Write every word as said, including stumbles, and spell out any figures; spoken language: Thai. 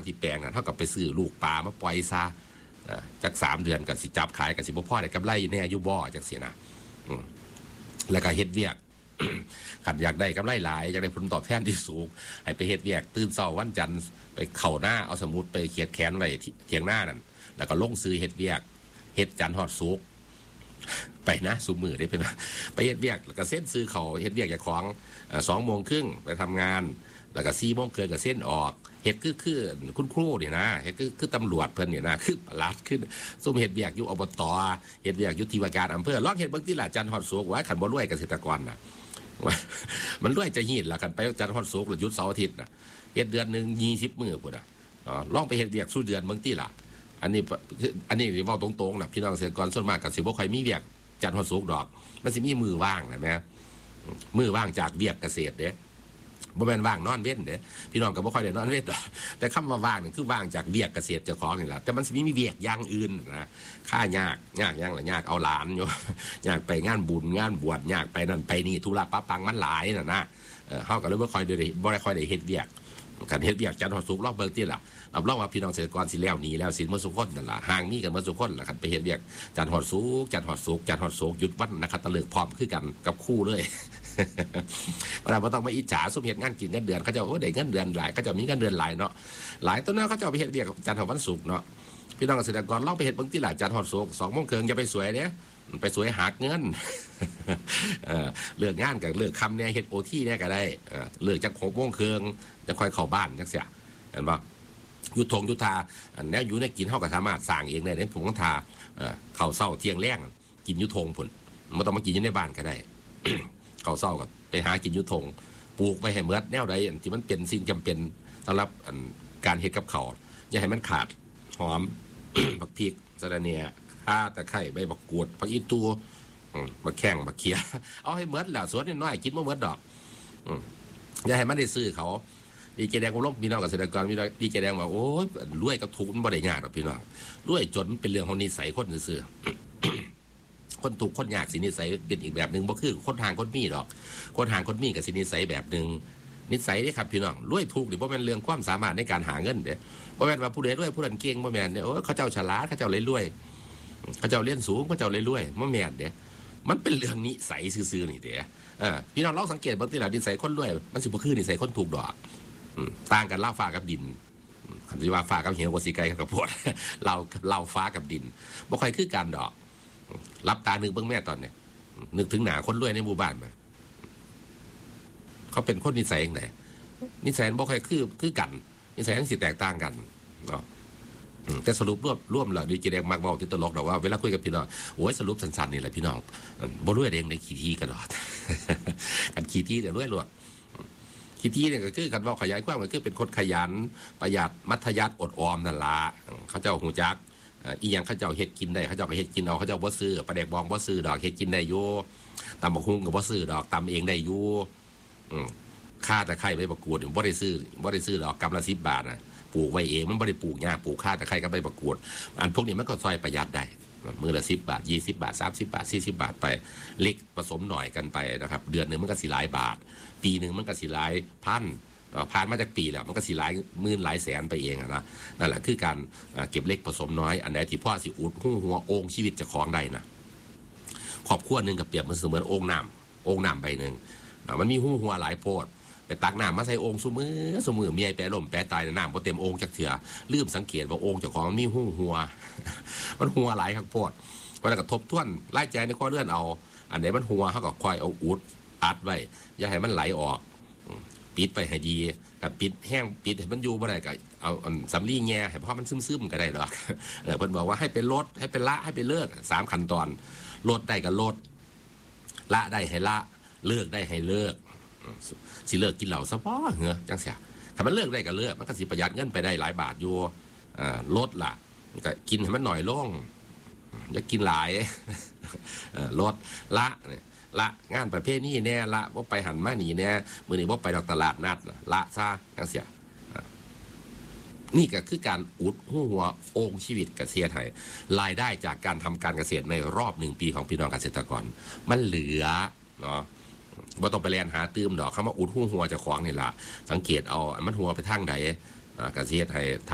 ที่แปลงน่ะเท่ากับไปซื้อลูกปลามาปล่อยซะจากสามเดือนกับสิจับขายกับสิบ่พอได้กำไรแน่อยู่บ่จังซี่นะแล้วก็เฮ็ดเวียกขันอยากได้กำไรหลายอยากได้ผลตอบแทนที่สูงให้ไปเฮ็ดเวียกตื่นเช้าวันจันทร์ไปเข้าหน้าเอาสมุดไปเขียนแขนไว้เถียงหน้านั่นแล้วก็ลงซื้อเฮ็ดเวียกเฮ็ดจันทร์ฮอดศุกร์ไปนะสุมือได้เป็นไปเฮ็ดเวียกแล้วก็เส้นซื้อเขาเฮ็ดเวียกจากของสองโมงครึ่งไปทำงานแล้วก็สี่โมงเกินกับเส้นออกเฮ็ดคือคือคุณครูเนี่ยนะเฮ็ดคือคือตำรวจเพิ่นเนี่ยนะคือรัฐขึ้นซุ่มเฮ็ดเวียกอยู่อบตเฮ็ดเวียกอยู่ที่ว่าการอำเภอลองเฮ็ดเบิ่งที่ละจันทร์ฮอดศุกร์ว่าคันบ่รวยเกษตรกรน่ะมันรวยจะหีดล่ะคันไปจันทร์ฮอดศุกร์หรือหยุดเสาร์อาทิตย์น่ะเฮ็ดเดือนนึงยี่สิบมื้อพุ่นน่ะอ๋อลองไปเฮ็ดเวียกสู้เดือนเบิ่งติล่ะอันนี้อันนี้เว้าตรงๆน่ะพี่น้องเกษตรกรส่วนมากก็สิบ่ค่อยมีเวียกจันทร์ฮอดศุกร์ดอกมันสิมีมือว่างน่ะแม่มือว่างจากเวียกเกษตรเด้บ่แม่นว่างนอนเว้นเด้พี่น้องก็บ่ค่อยได้นอนเว้นดอกแต่คำว่าว่างนี่คือว่างจากเวียกเกษตรเจ้าของนี่ล่ะแต่มันสิมีเวียกอย่างอื่นนะค่ายากยากอย่างละยากเอาหลานอยู่ยากไปงานบุญงานบวชยากไปนั่นไปนี่ธุระปะปังมันหลายน่ะนะเออเฮาก็เลยบ่ค่อยได้บ่ได้ค่อยได้เฮ็ดเวียกกันเฮ็ดเวียกจันทร์ฮอดศุกร์รอบเบิ่งติล่ะรับรองว่าพี่น้องเกษตรกรสิแล้วหนีแล้วสิมื้อสุคนนั่นล่ะห่างมีกันมื้อสุคนล่ะคันไปเฮ็ดเวียกจันทร์ฮอดศุกร์จันทร์ฮอดศุกร์จันทร์ฮอดศุกร์หยุดวันนะครับตะเลิกพร้อมคือกันกับคู่เลยเราไม่ต้องมาอิจฉาสมเหตุงานกินเงินเดือนเขาจะโอ้ได้เงินเดือนหลายเขาจะมีเงินเดือนหลายเนาะหลายต้นนั้นเขาจะไปเฮ็ดเวียกจันทร์วันศุกร์เนาะพี่น้องเกษตรกรลองไปเฮ็ดเบิ่งที่หลายจันทร์ฮอดศุกร์สองโมงครึ่งอย่าไปสวยเด้ไปสวยหักเงินเออเลิกงานกับเลิกค่ำเนี่ยเฮ็ด โอ ที เนี่ยก็ได้เออเลิกจากหกโมงครึ่งจะค่อยเข้าบ้านจังซี่เห็นบ่ยุทธงยุทธาอันนี้อยู่ในกินเฮาก็สามารถสร้างเองได้ในถุงทาเออข้าวเช้าเที่ยงแลงกินยุทธงพุ่นบ่ต้องมากินอยู่ในบ้านก็ได้ข้าวเช้าก็ไปหากินยุทธงปลูกไปให้เมดแนวใดที่มันเป็นสิ่งจำเป็นสำหรับการเฮ็ดกับข้าวอย่าให้มันขาดหอม บักพริกสะระแหน่ข่าตะไคร้ใบบักกูดผักอีตูบักแข้งบักเขียเอาให้เมดแล้วสวนน้อยๆกินบ่เมดดอกอย่าให้มันได้ซื้อเขาดีเจแดงก็ลบพี่น้องเกษตรกรพี่น้องดีเจแดงว่าโอ้ยรวยกับทุกข์มันบ่ได้ยากหรอกพี่น้องรวยจนเป็นเรื่องของนิสัยคนซื่อคนถูกคนยากสินิสัยเป็นอีกแบบนึงบ่คือคนทางคนมีดอกคนทางคนมีกับสินิสัยแบบนึงนิสัยนี่ครับพี่น้องรวยถูกนี่บ่แม่นเรื่องความสามารถในการหาเงินเด้บ่แม่นว่าผู้ใดรวยผู้นั้นเก่งบ่แม่นเด้โอ้เขาเจ้าฉลาดเขาเจ้าเลยรวยเขาเจ้าเรียนสูงเขาเจ้าเลยรวยบ่แม่นเด้มันเป็นเรื่องนิสัยซื่อๆนี่เด้เออพี่น้องลองสังเกตเบิ่งติล่ะนิสัยคนรวยมันสิบ่คือนิสัยคนถูกดอกต่างกันเล่าฟ้ากับดินคำที่ว่าฟ้ากับเหวกับสีไก่กับพวดเราเราฟ้ากับดินบ่ค่อยคือการดอกรับตาหนึ่งเบื้องแม่ตอนเนี่ยนึกถึงหนาคนรวยในหมู่บ้านมาเขาเป็นคนนิสัยอย่างไรนิสัยบ่ค่อยคือคือกันนิสัยทั้งสิแตกต่างกันเนาะแต่สรุปรวบรวมแล้วดีเจแดงมักบอกที่ตลกดอกว่าเวลาคุยกับพี่น้องโอ้ยสรุปสั้นๆนี่แหละพี่น้องบ่รวยเองในขี้ที่กันหรอกกันขี้ที่แต่รวยรวดขี้ที่เนี่ยก็คือกันว่าขยายกว้างก็คือเป็นคนขยันประหยัดมัธยัสถ์อดออมนั่นละเขาเจ้าหูจักอีหยังเขาเจ้าเฮ็ดกินได้เขาเจ้าก็เฮ็ดกินเอาเขาเจ้าบ่ซื้อปลาแดกบองบ่ซื้อดอกเฮ็ดกินได้อยู่ตำบักหุ่งก็บ่ซื้อดอกตำเองได้อยู่อืมข่าตะไคร้ใบบักกูดบ่ได้ซื้อบ่ได้ซื้อดอกกำละสิบบาทน่ะปลูกไว้เองมันบ่ได้ปลูกยากปลูกข่าตะไคร้กับใบบักกูดอันพวกนี้มันก็ซอยประหยัดได้มื้อละสิบบาทยี่สิบบาทสามสิบบาทสี่สิบบาทไปเล็กผสมหน่อยกันไปนะครับเดือนนึงมันก็สิหลายบาทปีนึงมันก็สิหลายพันผ่านมาจากปีแล้วมันก็สิหลายหมื่นหลายแสนไปเองนะนั่นแหละคือการเก็บเล็กผสมน้อยอันไหนที่พ่อสิอุดหูหัวโอ่งชีวิตจะคล้องได้นะขอบขั้วหนึ่งกับเปรียบมันเสมือนโอ่งน้ำโอ่งน้ำใบหนึ่งมันมีหูหัวหลายโพดไปตักน้ำมาใส่โอ่งสมือสมือเมียแปรลมแปรตายน้ำพอเต็มโอ่งจากเถื่อลืมสังเกตว่าโอ่งเจ้าของมันมีหูหัวมันหัวหลายข้างโพดก็เลยกระทบท้วนไล่ใจในข้อเลื่อนเอาอันไหนมันหัวเขาก็คอยเอาอุดอัดไว้อย่าให้มันไหลออกปิดไปให้ดีกับปิดแห้งปิดให้มันอยู่บ่ได้ก็เอาสำลีแง่ให้เพราะมันซึมๆก็ได้หรอกเออเพิ่นบอกว่าให้เป็นลดให้เป็นละให้เป็นเลิกสามขั้นตอนลดได้ก็ลดละได้ให้ละเลิกได้ให้เลิกสิเลิกกินเหล้าซะบ่เหรอจังซี่ถ้ามันเลิกได้ก็เลิกมันก็สิประหยัดเงินไปได้หลายบาทอยู่อ่าลดล่ะก็กินให้มันน้อยลงอย่ากินหลายเออลดละละงานประเภทนี้แน่ละว่าไปหันมาหนีแน่มือนี้ว่าไปดอกตลาดนัดละซะจังเสียนี่ก็คือการอุดหัวโอ่งชีวิตเกษตรไทยรายได้จากการทำการเกษตรในรอบหนึ่งปีของพี่น้องเกษตรกรมันเหลือเนาะว่าต้องไปแลนหาตื้มดอกคำว่าอุดหัวจะของนี่ละสังเกตเอามันหัวไปทางไหนเกษตรไทย